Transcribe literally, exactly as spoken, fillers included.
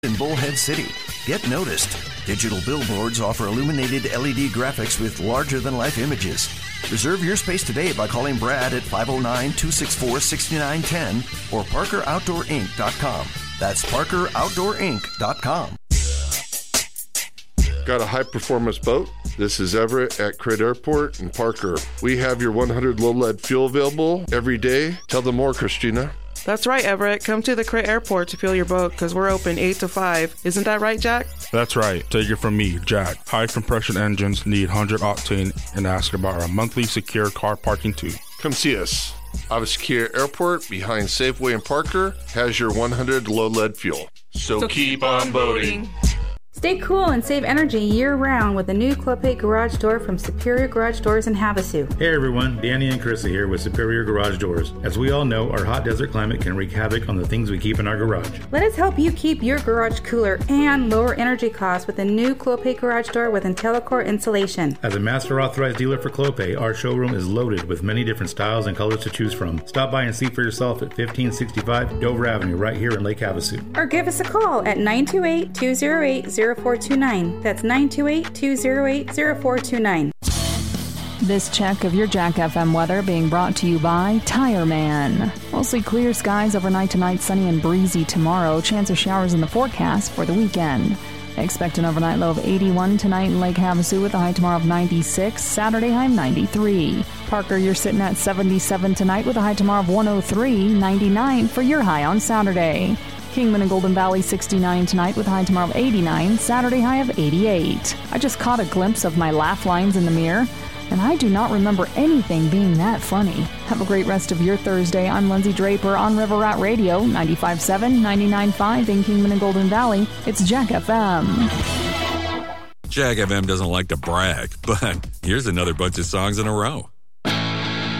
in Bullhead City. Get noticed. Digital billboards offer illuminated L E D graphics with larger-than-life images. Reserve your space today by calling Brad at five oh nine, two six four, six nine one zero or parker outdoor inc dot com. That's parker outdoor inc dot com. Got a high-performance boat? This is Everett at Crit Airport in Parker. We have your one hundred low-lead fuel available every day. Tell them more, Christina. That's right, Everett. Come to the Crit Airport to fuel your boat because we're open eight to five. Isn't that right, Jack? That's right. Take it from me, Jack. High compression engines need one hundred octane and ask about our monthly secure car parking too. Come see us. Avaskia Airport behind Safeway in Parker has your one hundred low-lead fuel. So, so keep on boating. Stay cool and save energy year-round with the new Clopay Garage Door from Superior Garage Doors in Havasu. Hey everyone, Danny and Carissa here with Superior Garage Doors. As we all know, our hot desert climate can wreak havoc on the things we keep in our garage. Let us help you keep your garage cooler and lower energy costs with the new Clopay Garage Door with IntelliCore insulation. As a master authorized dealer for Clopay, our showroom is loaded with many different styles and colors to choose from. Stop by and see for yourself at fifteen sixty-five Dover Avenue right here in Lake Havasu. Or give us a call at nine two eight, two oh eight, oh four two nine. That's nine two eight, two oh eight, oh four two nine. This check of your Jack F M weather being brought to you by Tire Man. Mostly clear skies overnight tonight, sunny and breezy tomorrow. Chance of showers in the forecast for the weekend. Expect an overnight low of eighty-one tonight in Lake Havasu with a high tomorrow of ninety-six. Saturday high ninety-three. Parker, you're sitting at seventy-seven tonight with a high tomorrow of one oh three. ninety-nine for your high on Saturday. Kingman and Golden Valley sixty-nine tonight with a high tomorrow of eighty-nine, Saturday high of eighty-eight. I just caught a glimpse of my laugh lines in the mirror, and I do not remember anything being that funny. Have a great rest of your Thursday. I'm Lindsay Draper on River Rat Radio, ninety-five point seven, ninety-nine point five in Kingman and Golden Valley. It's Jack F M. Jack F M doesn't like to brag, but here's another bunch of songs in a row.